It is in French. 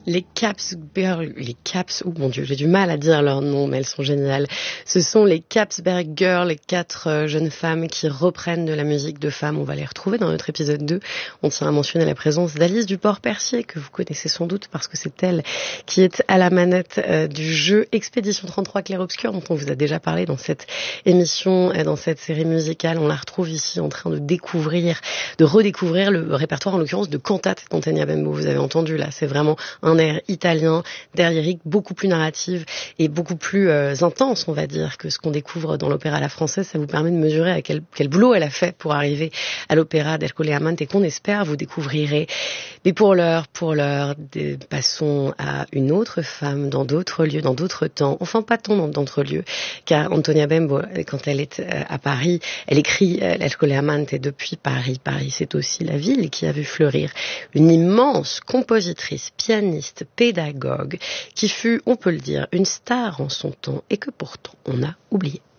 Les Caps, oh mon Dieu, j'ai du mal à dire leur nom, mais elles sont géniales. Ce sont les Capsberg Girls, les 4 jeunes femmes qui reprennent de la musique de femmes. On va les retrouver dans notre épisode 2. On tient à mentionner la présence d'Alice Duport-Percier, que vous connaissez sans doute parce que c'est elle qui est à la manette du jeu Expédition 33 Clair-Obscur, dont on vous a déjà parlé dans cette émission, dans cette série musicale. On la retrouve ici en train de redécouvrir le répertoire, en l'occurrence de cantates d'Antonia Bembo. Vous avez entendu là, c'est vraiment un air italien, d'air lyrique, beaucoup plus narrative et beaucoup plus intense, on va dire, que ce qu'on découvre dans l'opéra à la française. Ça vous permet de mesurer à quel boulot elle a fait pour arriver à l'opéra d'Ercole Amante et qu'on espère vous découvrirez. Mais pour l'heure, passons à une autre femme dans d'autres lieux, dans d'autres temps, enfin pas tant dans d'autres lieux, car Antonia Bembo, quand elle est à Paris, elle écrit l'Ercole Amante depuis Paris. Paris, c'est aussi la ville qui a vu fleurir une immense compositrice, pianiste, pédagogue, qui fut, on peut le dire, une star en son temps et que pourtant on a oublié.